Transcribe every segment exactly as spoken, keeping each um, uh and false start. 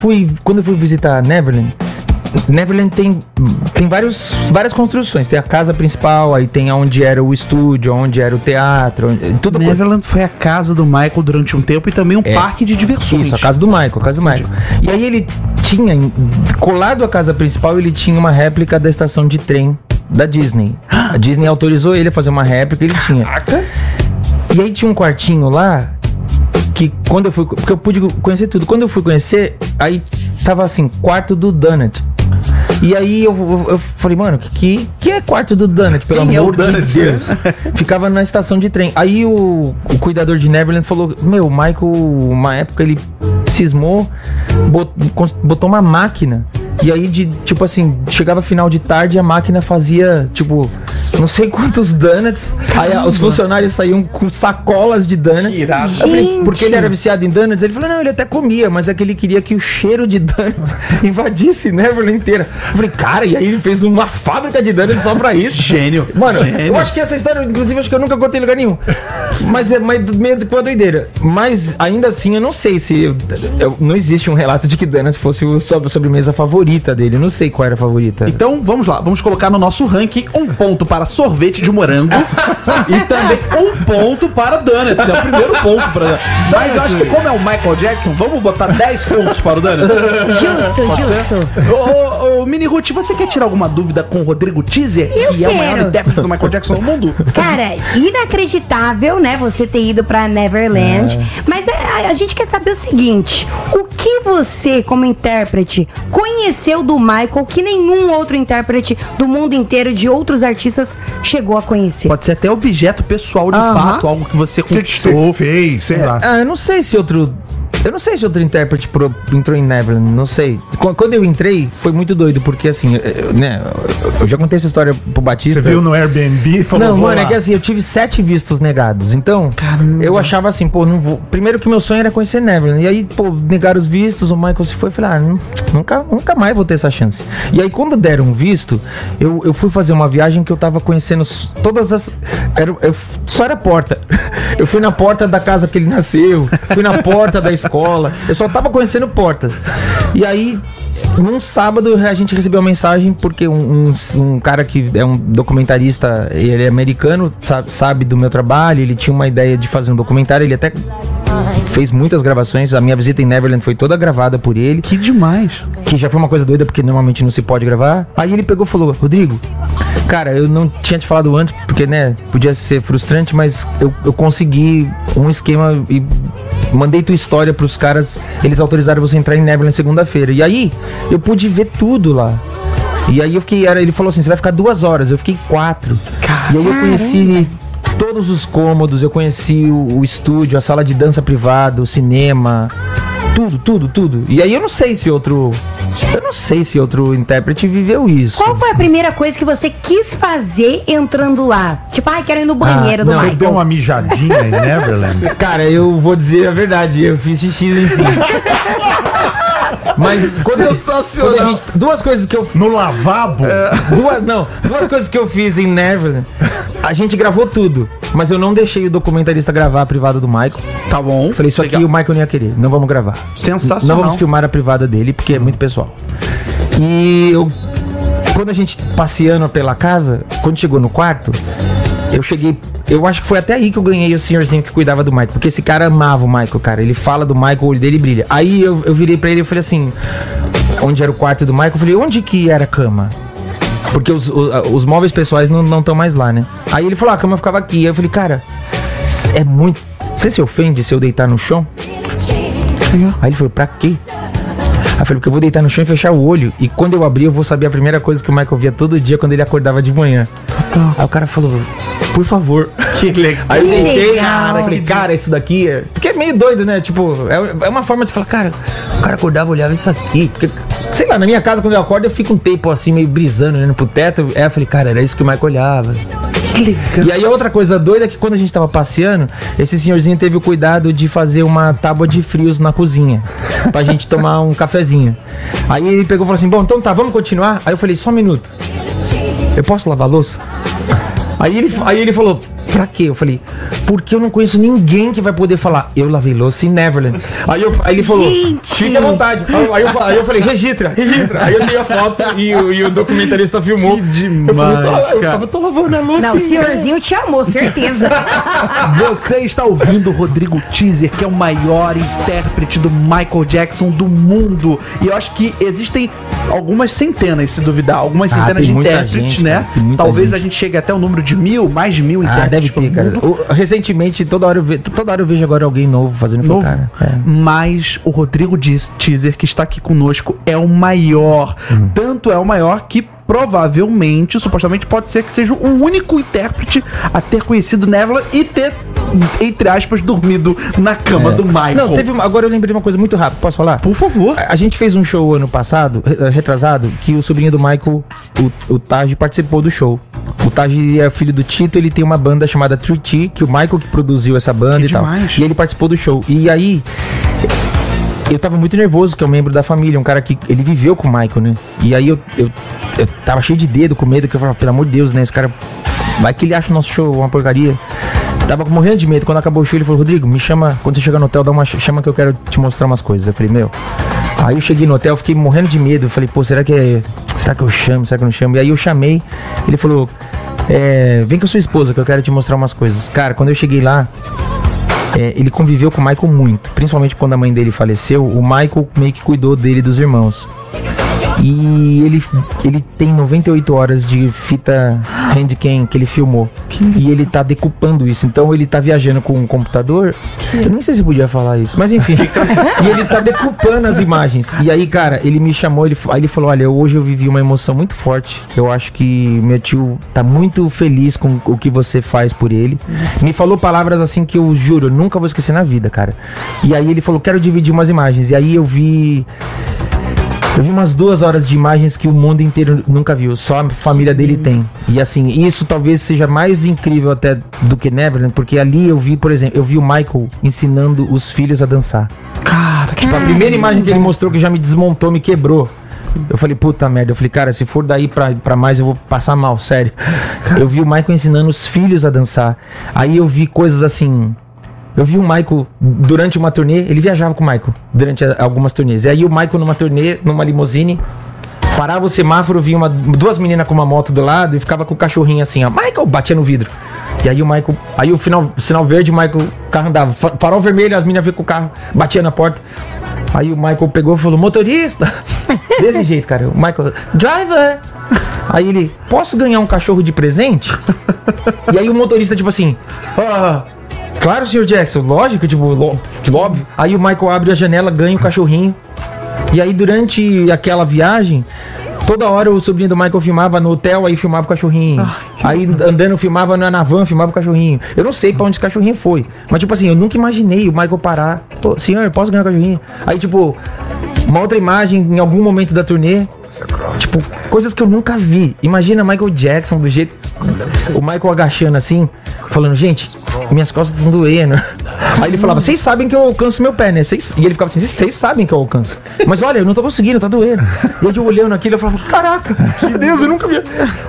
fui, quando eu fui visitar Neverland, Neverland tem, tem vários, várias construções. Tem a casa principal, aí tem onde era o estúdio, onde era o teatro, onde, tudo. Neverland foi a casa do Michael durante um tempo e também um é, parque de diversões. Isso, a casa do Michael, a casa do Michael. E aí ele tinha, colado à casa principal, ele tinha uma réplica da estação de trem da Disney. A Disney autorizou ele a fazer uma réplica, ele tinha. E aí tinha um quartinho lá, que quando eu fui, porque eu pude conhecer tudo. Quando eu fui conhecer, aí tava assim, quarto do Donut. E aí eu, eu, eu falei, mano, que, que é quarto do Donut, pelo Quem amor é de Deus? Ficava na estação de trem. Aí o, o cuidador de Neverland falou, meu, o Michael, uma época ele cismou, botou, botou uma máquina. E aí, de, tipo assim, chegava final de tarde, a máquina fazia, tipo, não sei quantos donuts. Caramba. Aí os funcionários saíam com sacolas de donuts. Irado. Eu falei, porque ele era viciado em donuts? Ele falou, não, ele até comia, mas é que ele queria que o cheiro de donuts invadisse Neverland inteira. Eu falei, cara, e aí ele fez uma fábrica de donuts só pra isso. Gênio. Mano, Gênio. Eu acho que essa história, inclusive, acho que eu nunca contei em lugar nenhum. Mas é meio com a doideira. Mas, ainda assim, eu não sei se... Eu, eu, não existe um relato de que donuts fosse o sobremesa favorita dele, eu não sei qual era a favorita. Então vamos lá, vamos colocar no nosso ranking um ponto para sorvete de morango e também um ponto para donuts. É o primeiro ponto para. Mas eu acho que como é o Michael Jackson, vamos botar dez pontos para o donuts. Justo, Pode justo. Ô, ô, ô, Mini Ruth, você quer tirar alguma dúvida com o Rodrigo Teaser, eu que quero. é o maior intérprete do Michael Jackson no mundo? Cara, inacreditável, né? Você ter ido pra Neverland. É. Mas a, a gente quer saber o seguinte: o que você, como intérprete, conheceu do Michael que nenhum outro intérprete do mundo inteiro, de outros artistas, chegou a conhecer? Pode ser até objeto pessoal de uh-huh. fato, algo que você conquistou. Que que você fez, sei é. lá. Ah, eu não sei se outro... Eu não sei se outro intérprete pro, entrou em Neverland, não sei. Quando eu entrei, foi muito doido, porque assim, eu, né, eu já contei essa história pro Batista. Você viu no Airbnb e falou, não, mano, lá. É que assim, eu tive sete vistos negados, então, caramba, eu achava assim, pô, não vou... Primeiro que meu sonho era conhecer Neverland, e aí, pô, negaram os vistos, o Michael se foi, eu falei, ah, não, nunca, nunca mais vou ter essa chance. E aí, quando deram um visto, eu, eu fui fazer uma viagem que eu tava conhecendo todas as... Era, eu, só era porta. Eu fui na porta da casa que ele nasceu, fui na porta da escola, eu só tava conhecendo portas. E aí, num sábado, a gente recebeu uma mensagem, porque um, um, um cara que é um documentarista, ele é americano, sabe, sabe do meu trabalho, ele tinha uma ideia de fazer um documentário, ele até fez muitas gravações, a minha visita em Neverland foi toda gravada por ele. Que demais. Que já foi uma coisa doida, porque normalmente não se pode gravar. Aí ele pegou e falou, Rodrigo, cara, eu não tinha te falado antes, porque, né, podia ser frustrante, mas eu, eu consegui um esquema e mandei tua história pros caras, eles autorizaram você entrar em Neverland segunda-feira. E aí, eu pude ver tudo lá. E aí eu fiquei, era, ele falou assim, você vai ficar duas horas, eu fiquei quatro. Caramba. E aí eu conheci todos os cômodos, eu conheci o, o estúdio, a sala de dança privada, o cinema, tudo, tudo, tudo. E aí eu não sei se outro, eu não sei se outro intérprete viveu isso. Qual foi a primeira coisa que você quis fazer entrando lá? Tipo, ai, ah, quero ir no banheiro ah, do não, Michael. Você deu uma mijadinha em Neverland? Cara, eu vou dizer a verdade, eu fiz xixi em cima. Mas quando eu, quando a gente, duas coisas que eu... No lavabo? É, duas, não, duas coisas que eu fiz em Neverland. A gente gravou tudo, mas eu não deixei o documentarista gravar a privada do Michael. Tá bom. Falei, isso aqui o Michael não ia querer, não vamos gravar. Sensacional. Não vamos filmar a privada dele, porque é muito pessoal. E eu, quando a gente passeando pela casa, quando chegou no quarto, eu cheguei... Eu acho que foi até aí que eu ganhei o senhorzinho que cuidava do Michael. Porque esse cara amava o Michael, cara. Ele fala do Michael, o olho dele brilha. Aí eu, eu virei pra ele e falei assim... Onde era o quarto do Michael? Eu falei, onde que era a cama? Porque os, os, os móveis pessoais não estão mais lá, né? Aí ele falou, ah, a cama ficava aqui. Aí eu falei, cara, é muito... Você se ofende se eu deitar no chão? Aí ele falou, pra quê? Aí eu falei, porque eu vou deitar no chão e fechar o olho. E quando eu abrir, eu vou saber a primeira coisa que o Michael via todo dia quando ele acordava de manhã. Aí o cara falou, por favor. Que legal. Aí eu deitei, cara, eu falei, cara, isso daqui é... Porque é meio doido, né? Tipo, é, é uma forma de falar, cara, o cara acordava e olhava isso aqui. Porque, sei lá, na minha casa, quando eu acordo, eu fico um tempo assim, meio brisando, olhando pro teto. Aí eu falei, cara, era isso que o Michael olhava. Que legal. E aí a outra coisa doida é que quando a gente tava passeando, esse senhorzinho teve o cuidado de fazer uma tábua de frios na cozinha, pra gente tomar um cafezinho. Aí ele pegou e falou assim, bom, então tá, vamos continuar? Aí eu falei, só um minuto. Eu posso lavar a louça? Aí ele, aí ele falou, pra quê? Eu falei, porque eu não conheço ninguém que vai poder falar, eu lavei louça em Neverland. Aí, eu, aí ele falou, Gente. fique à vontade. Aí eu, aí eu falei, registra, registra. Aí eu dei a foto e, o- e o documentarista filmou. Que demais, eu falei, eu tô, cara. eu tô lavando a louça. Não, o em senhorzinho te amou, certeza. Você está ouvindo o Rodrigo Teaser, que é o maior intérprete do Michael Jackson do mundo. E eu acho que existem algumas centenas, se duvidar, algumas Ah, centenas tem de muita intérpretes, gente, né? cara, tem muita Talvez gente. a gente chegue até o número de mil, mais de mil Ah, intérpretes deve pelo ter, cara. mundo. O- recentemente, toda hora, eu ve, toda hora eu vejo agora alguém novo fazendo Novo. cara. É. Mas o Rodrigo Diz- Teaser, que está aqui conosco, é o maior. Hum. Tanto é o maior que provavelmente, supostamente, pode ser que seja o único intérprete a ter conhecido Neverland e ter, entre aspas, dormido na cama do Michael. Não, teve uma, agora eu lembrei uma coisa muito rápida, posso falar? Por favor. A a gente fez um show ano passado, re- retrasado, que o sobrinho do Michael, o, o Taj, participou do show. O Taj é filho do Tito, ele tem uma banda chamada three T, que o Michael que produziu essa banda Que e tal. demais. E ele participou do show. E aí, eu tava muito nervoso, que é um membro da família, um cara que ele viveu com o Michael, né? E aí eu, eu, eu tava cheio de dedo, com medo, que eu falava, pelo amor de Deus, né? Esse cara, vai que ele acha o nosso show uma porcaria. Tava morrendo de medo. Quando acabou o show, ele falou, Rodrigo, me chama, quando você chegar no hotel, dá uma ch- chama que eu quero te mostrar umas coisas. Eu falei, meu... Aí eu cheguei no hotel, fiquei morrendo de medo. Eu falei, pô, será que é... Será que eu chamo? Será que eu não chamo? E aí eu chamei, ele falou, é, vem com a sua esposa que eu quero te mostrar umas coisas. Cara, quando eu cheguei lá, é, ele conviveu com o Michael muito. Principalmente quando a mãe dele faleceu, o Michael meio que cuidou dele e dos irmãos. E ele, ele tem noventa e oito horas de fita handcam que ele filmou. E ele tá decupando isso. Então ele tá viajando com um computador. Eu nem sei se podia falar isso, mas enfim. E ele tá decupando as imagens. E aí, cara, ele me chamou, ele, aí ele falou: olha, hoje eu vivi uma emoção muito forte. Eu acho que meu tio tá muito feliz com o que você faz por ele. Me falou palavras assim que eu juro, eu nunca vou esquecer na vida, cara. E aí ele falou: quero dividir umas imagens. E aí eu vi. Eu vi umas duas horas de imagens que o mundo inteiro nunca viu, só a família dele tem. E assim, isso talvez seja mais incrível até do que Neverland, porque ali eu vi, por exemplo, eu vi o Michael ensinando os filhos a dançar. Cara, Tipo, a primeira imagem que ele mostrou que já me desmontou, me quebrou. Eu falei, puta merda. Eu falei, cara, se for daí pra, pra mais eu vou passar mal, sério. Eu vi o Michael ensinando os filhos a dançar. Aí eu vi coisas assim... Eu vi o Michael durante uma turnê, ele viajava com o Michael durante a- algumas turnês. E aí o Michael numa turnê, numa limusine, parava o semáforo, vinha uma, duas meninas com uma moto do lado e ficava com o cachorrinho assim, ó. Michael batia no vidro. E aí o Michael, aí o final, sinal verde, o Michael, o carro andava. Fa- Farol vermelho, as meninas vinham com o carro, batia na porta. Aí o Michael pegou e falou, motorista. Desse jeito, cara. O Michael, driver. Aí ele, posso ganhar um cachorro de presente? E aí o motorista, tipo assim, ah... Claro, senhor Jackson, lógico, tipo, lo- óbvio. Aí o Michael abre a janela, ganha o cachorrinho. E aí durante aquela viagem, toda hora o sobrinho do Michael filmava no hotel, aí filmava o cachorrinho. Aí andando filmava na na van, filmava o cachorrinho. Eu não sei pra onde esse cachorrinho foi. Mas tipo assim, eu nunca imaginei o Michael parar. Pô, senhor, posso ganhar o cachorrinho? Aí tipo, uma outra imagem em algum momento da turnê. Tipo, coisas que eu nunca vi. Imagina Michael Jackson do jeito. O Michael agachando assim, falando, gente, minhas costas estão doendo. Aí ele falava, vocês sabem que eu alcanço meu pé, né? Cês... E ele ficava assim, vocês sabem que eu alcanço. Mas olha, eu não tô conseguindo, tá doendo. E eu olhando aquilo, eu falava, caraca, que Deus, eu nunca vi.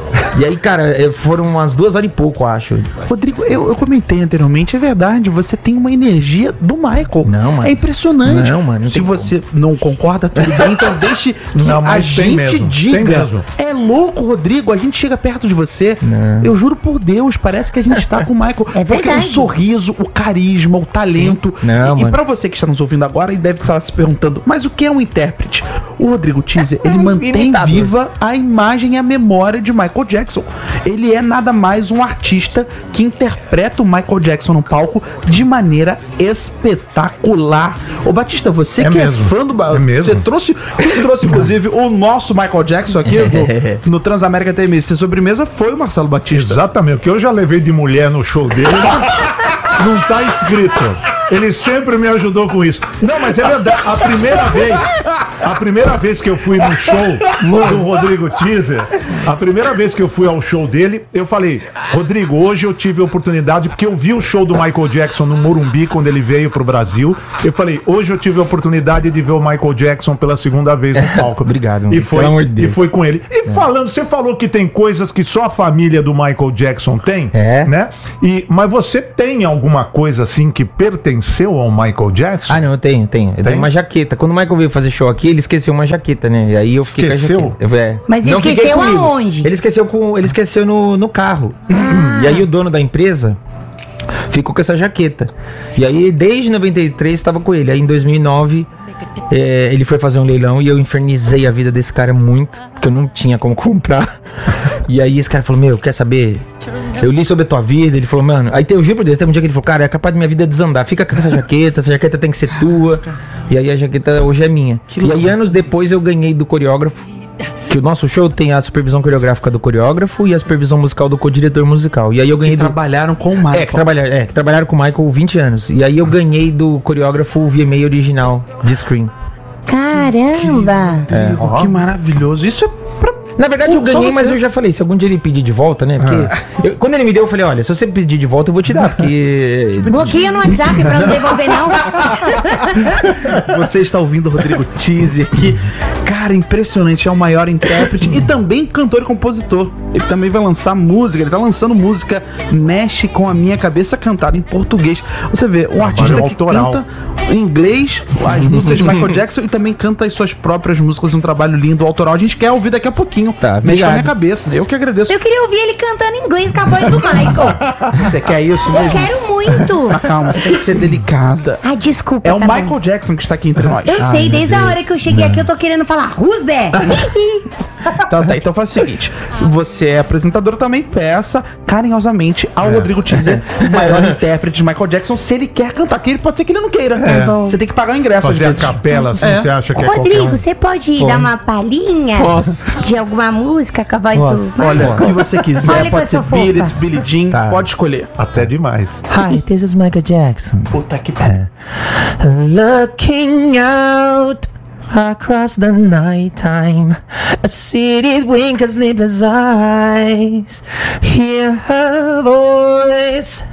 E aí, cara, eh, foram umas duas horas e pouco, acho. Rodrigo, eu, eu comentei anteriormente, é verdade, você tem uma energia do Michael. Não, mano. É impressionante. Não, mano, não Se tem você não concorda, tudo bem, então deixe que Não, a mas tem gente mesmo, tem diga. mesmo. É louco, Rodrigo, a gente chega perto de você, Não. eu juro por Deus, parece que a gente tá com o Michael. É Porque verdade. o sorriso, o carisma, o talento. Sim. Não, e, e mano. pra você que está nos ouvindo agora e deve estar se perguntando, mas o que é um intérprete? O Rodrigo Teaser, ele mantém imitador. viva a imagem e a memória de Michael Jackson. Ele é nada mais um artista que interpreta o Michael Jackson no palco de maneira espetacular. Ô Batista, você É que mesmo. é fã do Ba- É mesmo. Você trouxe, quem trouxe inclusive o nosso Michael Jackson aqui no, no Transamérica T M C sobremesa foi o Marcelo Batista. Exatamente. O que eu já levei de mulher no show dele não tá escrito. Ele sempre me ajudou com isso. Não, mas é verdade. A primeira vez, A primeira vez que eu fui no show do Rodrigo Teaser, a primeira vez que eu fui ao show dele, eu falei, Rodrigo, hoje eu tive a oportunidade, porque eu vi o show do Michael Jackson no Morumbi, quando ele veio pro Brasil. Eu falei, hoje eu tive a oportunidade de ver o Michael Jackson pela segunda vez no palco. Obrigado, e foi, pelo amor de Deus. E foi com ele. E é. falando, você falou que tem coisas que só a família do Michael Jackson tem, é. né? E, mas você tem alguma coisa assim que pertenceu ao Michael Jackson? Ah, não, eu tenho, tenho. Eu tem? tenho uma jaqueta. Quando o Michael veio fazer show aqui, ele esqueceu uma jaqueta, né? E aí eu fiquei esqueceu? com a jaqueta. Eu, é. Mas não esqueceu aonde? Ele esqueceu, com, ele esqueceu no, no carro. Ah. E aí o dono da empresa ficou com essa jaqueta. E aí, desde noventa e três, estava com ele. Aí em dois mil e nove, é, ele foi fazer um leilão e eu infernizei a vida desse cara muito, porque eu não tinha como comprar. E aí esse cara falou, meu, quer saber? Eu li sobre a tua vida. Ele falou, mano, aí tem, eu juro por Deus, tem um dia que ele falou, cara, é capaz de minha vida desandar, fica com essa jaqueta, essa jaqueta tem que ser tua. E aí a jaqueta hoje é minha. E aí anos depois eu ganhei do coreógrafo, que o nosso show tem a supervisão coreográfica do coreógrafo e a supervisão musical do co-diretor musical. E aí eu ganhei que do... trabalharam com o Michael. É, que trabalharam, é, que trabalharam com o Michael vinte anos. E aí eu ganhei do coreógrafo o V M A original de Scream. Caramba! Que, é, que maravilhoso. Isso é pra... Na verdade, eu ganhei, você... mas eu já falei, se algum dia ele pedir de volta, né? Porque ah. eu, quando ele me deu, eu falei, olha, se você pedir de volta, eu vou te dar, porque... Bloqueia no WhatsApp pra não devolver, não. Você está ouvindo o Rodrigo Teaser, que, cara, impressionante, é o maior intérprete e também cantor e compositor. Ele também vai lançar música, ele tá lançando música Mexe com a Minha Cabeça, cantada em português. Você vê, um artista que autoral. canta em inglês as músicas de Michael Jackson e também canta as suas próprias músicas, um trabalho lindo, autoral. A gente quer ouvir daqui a pouquinho. Tá, Mexe com a minha cabeça, né? Eu que agradeço. Eu queria ouvir ele cantando em inglês com a voz do Michael. Você quer isso Eu mesmo? quero muito. Ah, calma, você tem que ser delicada. Ai, desculpa. É o tá Michael bom. Jackson que está aqui entre nós. Eu Ah, sei, meu desde a Deus. hora que eu cheguei aqui, eu tô querendo falar Rusber. Então, tá, então faz o seguinte: se você é apresentador, também peça carinhosamente ao É. Rodrigo Teaser, o maior intérprete de Michael Jackson, se ele quer cantar, que ele pode ser que ele não queira. É. Então, você tem que pagar o ingresso. Fazer a às vezes. capela, assim, É. você acha que é Rodrigo, qualquer um? você pode dar uma palhinha Posso. de alguma música com a voz Posso. do Olha, o Michael? que você quiser, Olha que pode eu ser sou Beat It, fofa. Billie Jean, Tá. pode escolher. Até demais. Hi, this is Michael Jackson. Puta que pariu. Looking out across the nighttime, a city winks sleepless eyes. Hear her voice